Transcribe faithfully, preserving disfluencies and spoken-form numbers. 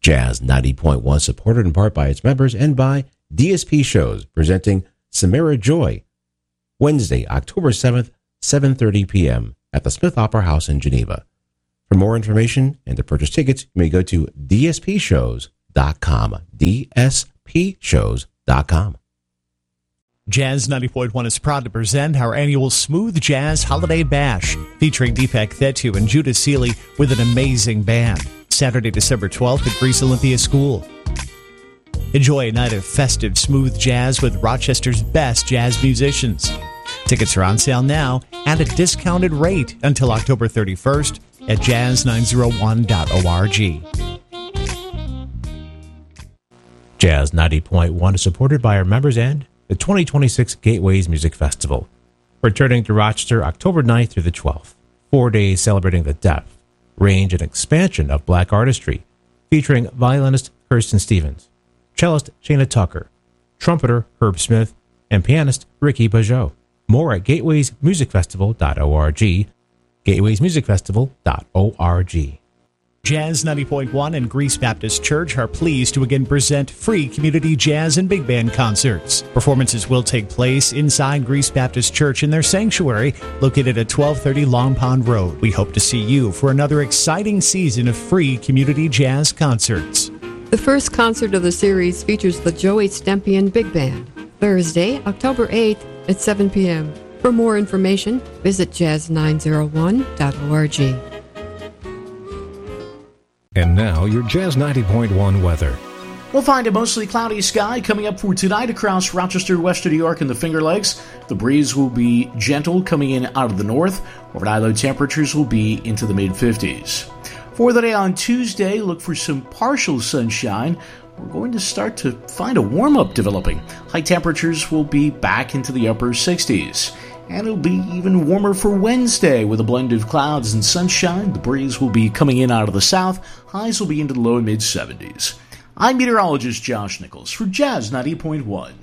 Jazz ninety point one, supported in part by its members and by D S P Shows, presenting Samara Joy, Wednesday, October seventh, seven thirty p.m. at the Smith Opera House in Geneva. For more information and to purchase tickets, you may go to d s p shows dot com, d s p shows dot com. Jazz ninety point one is proud to present our annual Smooth Jazz Holiday Bash, featuring Deepak Thettu and Judah Seeley with an amazing band. Saturday, December twelfth at Greece Olympia School. Enjoy a night of festive smooth jazz with Rochester's best jazz musicians. Tickets are on sale now and at discounted rate until October thirty-first at jazz nine oh one dot org. Jazz ninety point one is supported by our members and the twenty twenty-six Gateways Music Festival, returning to Rochester October ninth through the twelfth. Four days celebrating the depth, range, and expansion of black artistry, featuring violinist Kirsten Stevens, cellist Shana Tucker, trumpeter Herb Smith, and pianist Ricky Pajot. More at gateways music festival dot org, gateways music festival dot org. Jazz ninety point one and Greece Baptist Church are pleased to again present free community jazz and big band concerts. Performances will take place inside Greece Baptist Church in their sanctuary, located at twelve thirty Long Pond Road. We hope to see you for another exciting season of free community jazz concerts. The first concert of the series features the Joey Stempian Big Band, Thursday, October eighth at seven p.m. For more information, visit jazz nine oh one dot org. And now, your Jazz ninety point one weather. We'll find a mostly cloudy sky coming up for tonight across Rochester, Western New York, and the Finger Lakes. The breeze will be gentle coming in out of the north. Overnight low temperatures will be into the mid-fifties. For the day on Tuesday, look for some partial sunshine. We're going to start to find a warm-up developing. High temperatures will be back into the upper sixties. And it'll be even warmer for Wednesday with a blend of clouds and sunshine. The breeze will be coming in out of the south. Highs will be into the low and mid-seventies. I'm meteorologist Josh Nichols for Jazz ninety point one.